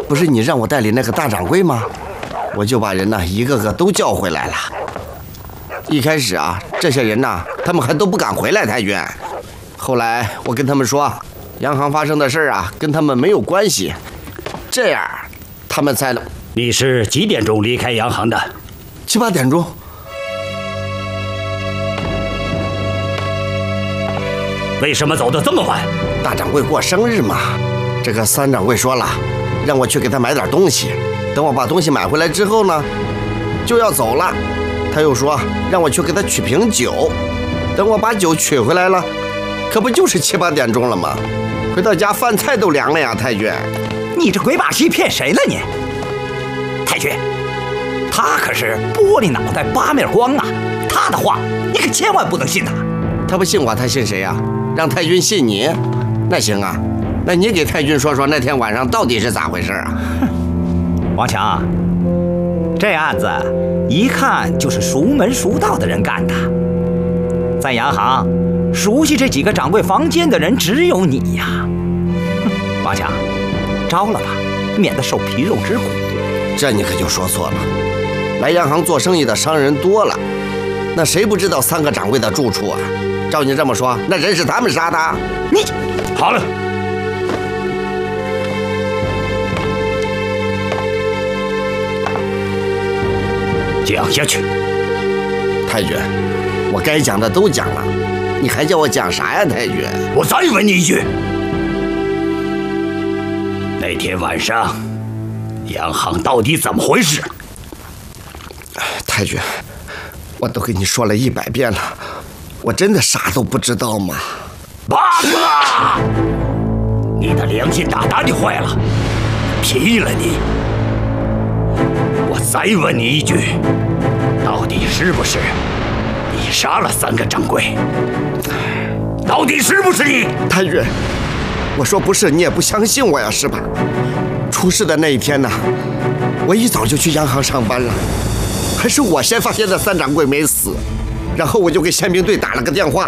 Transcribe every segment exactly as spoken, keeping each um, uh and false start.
不是你让我带领那个大掌柜吗？我就把人呢一个个都叫回来了。一开始啊，这些人呢，他们还都不敢回来太君。后来我跟他们说，洋行发生的事啊，跟他们没有关系，这样他们才能。 你是几点钟离开洋行的？ 七八点钟。 为什么走得这么晚？ 大掌柜过生日嘛，这个三掌柜说了，让我去给他买点东西。等我把东西买回来之后呢，就要走了。他又说让我去给他取瓶酒。等我把酒取回来了，可不就是七八点钟了吗？回到家饭菜都凉了呀，太君。 你这鬼把戏骗谁了你？太君，他可是玻璃脑袋八面光啊，他的话你可千万不能信他。 他不信我，他信谁呀？让太君信你？那行啊，那你给太君说说那天晚上到底是咋回事啊？ 王强，这案子一看就是熟门熟道的人干的。在洋行，熟悉这几个掌柜房间的人只有你呀。王强，招了吧，免得受皮肉之苦。 这你可就说错了。来洋行做生意的商人多了，那谁不知道三个掌柜的住处啊？照你这么说，那人是他们杀的？ 你好了，讲下去。 太君，我该讲的都讲了，你还叫我讲啥呀，太君？ 我再问你一句，那天晚上洋行到底怎么回事？ 太君，我都跟你说了一百遍了，我真的啥都不知道吗？ 八哥，你的良心大大的坏了，劈了你！我再问你一句，到底是不是你杀了三个掌柜？到底是不是你？ 太君，我说不是，你也不相信我呀，是吧？出事的那一天呢，我一早就去洋行上班了，还是我先发现的三掌柜没死，然后我就给宪兵队打了个电话。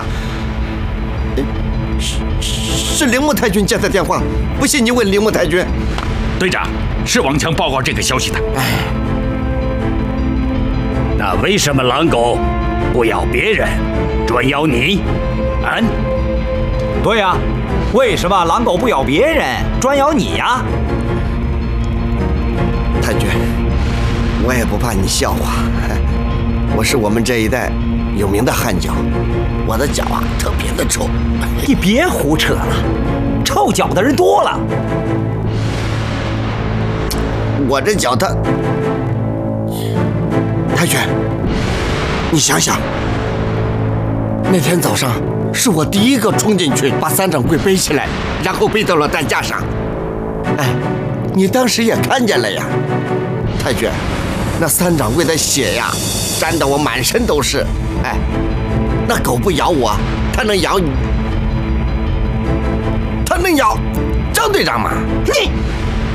是是铃木太君接的电话，不信你问铃木太君。 队长，是王强报告这个消息的。 哎， 那为什么狼狗不咬别人，专咬你？啊？ 对呀、啊，为什么狼狗不咬别人，专咬你呀、啊？ 太君，我也不怕你笑话，我是我们这一代有名的汗脚，我的脚啊特别的臭。 你别胡扯了，臭脚的人多了。 我这脚它……太君，你想想，那天早上是我第一个冲进去把三掌柜背起来，然后背到了担架上。哎，你当时也看见了呀，太君，那三掌柜的血呀，沾得我满身都是。哎，那狗不咬我，它能咬你？它能咬张队长吗？ 你。